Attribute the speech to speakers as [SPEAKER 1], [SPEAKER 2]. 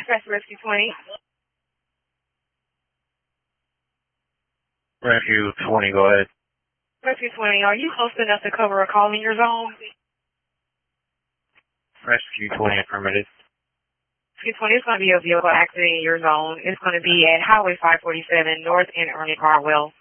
[SPEAKER 1] Press Rescue 20.
[SPEAKER 2] Rescue 20, go ahead.
[SPEAKER 1] Rescue 20, are you close enough to cover a call in your zone?
[SPEAKER 2] Rescue 20, affirmative.
[SPEAKER 1] Rescue 20, it's going to be a vehicle accident in your zone. It's going to be at Highway 547 north in Ernie Cardwell.